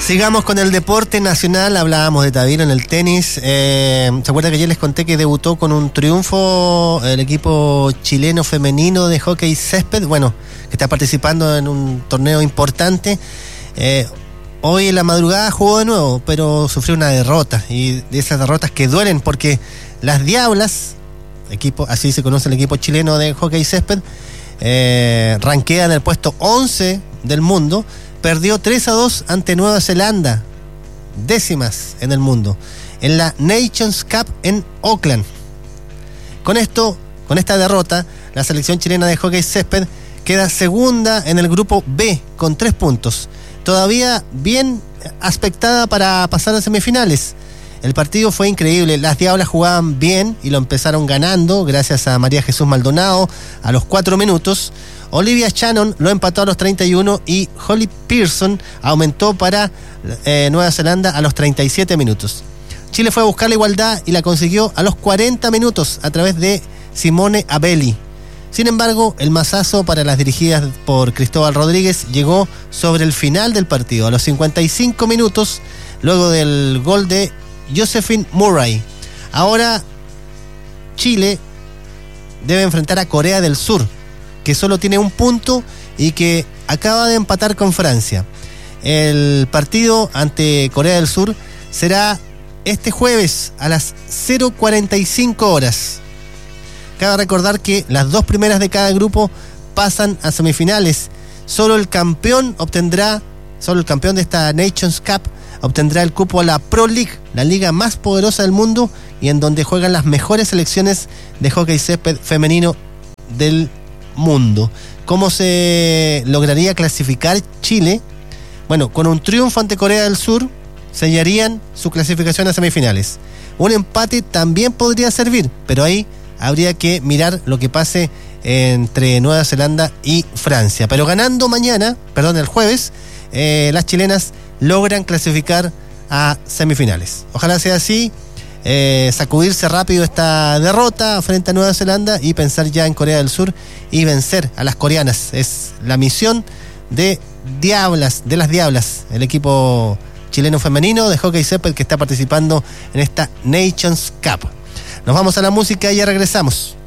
Sigamos con el deporte nacional. Hablábamos de Tavira en el tenis. ¿Se acuerda que ayer les conté que debutó con un triunfo el equipo chileno femenino de hockey césped? Bueno, que está participando en un torneo importante. Hoy en la madrugada jugó de nuevo, pero sufrió una derrota. Y de esas derrotas que duelen, porque las Diablas, equipo, así se conoce el equipo chileno de hockey césped, rankea en el puesto 11 del mundo. Perdió 3-2 ante Nueva Zelanda, décimas en el mundo, en la Nations Cup en Auckland. Con esta derrota, la selección chilena de hockey césped queda segunda en el grupo B con 3 puntos. Todavía bien aspectada para pasar a semifinales. El partido fue increíble, las Diablas jugaban bien y lo empezaron ganando gracias a María Jesús Maldonado a los 4 minutos. Olivia Shannon lo empató a los 31 y Holly Pearson aumentó para Nueva Zelanda a los 37 minutos. Chile fue a buscar la igualdad y la consiguió a los 40 minutos a través de Simone Abelli. Sin embargo, el mazazo para las dirigidas por Cristóbal Rodríguez llegó sobre el final del partido, a los 55 minutos, luego del gol de Josephine Murray. Ahora Chile debe enfrentar a Corea del Sur, que solo tiene un punto y que acaba de empatar con Francia. El partido ante Corea del Sur será este jueves a las 0:45 horas. Cabe recordar que las 2 primeras de cada grupo pasan a semifinales. Solo el campeón de esta Nations Cup obtendrá el cupo a la Pro League, la liga más poderosa del mundo y en donde juegan las mejores selecciones de hockey césped femenino del mundo. ¿Cómo se lograría clasificar Chile? Bueno, con un triunfo ante Corea del Sur sellarían su clasificación a semifinales. Un empate también podría servir, pero ahí habría que mirar lo que pase entre Nueva Zelanda y Francia. Pero ganando el jueves, las chilenas logran clasificar a semifinales. Ojalá sea así. Sacudirse rápido esta derrota frente a Nueva Zelanda y pensar ya en Corea del Sur y vencer a las coreanas. Es la misión de las Diablas, el equipo chileno femenino de hockey césped que está participando en esta Nations Cup. Nos vamos a la música y ya regresamos.